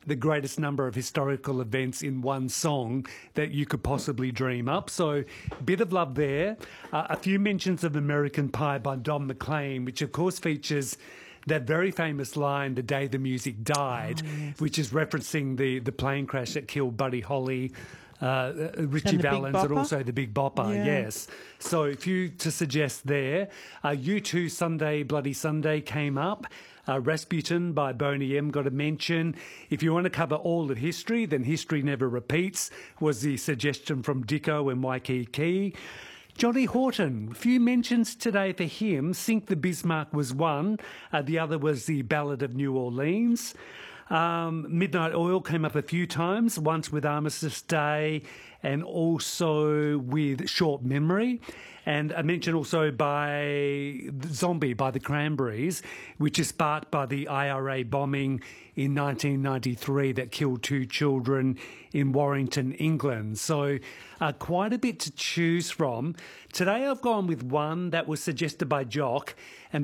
the greatest number of historical events in one song that you could possibly dream up. So, bit of love there. A few mentions of American Pie by Don McLean, which of course features that very famous line, "The Day the Music Died," which is referencing the plane crash that killed Buddy Holly, Richie Valens, and also the Big Bopper, yes. So a few to suggest there. U2 Sunday Bloody Sunday came up. Rasputin by Boney M got a mention. If you want to cover all of history, then History Never Repeats was the suggestion from Dicko and Waikiki. Johnny Horton, a few mentions today for him. Sink the Bismarck was one. The other was the Ballad of New Orleans. Midnight Oil came up a few times, once with Armistice Day and also with Short Memory. And a mention also by Zombie by the Cranberries, which is sparked by the IRA bombing in 1993 that killed 2 children in Warrington, England. So quite a bit to choose from. Today I've gone with one that was suggested by Jock, and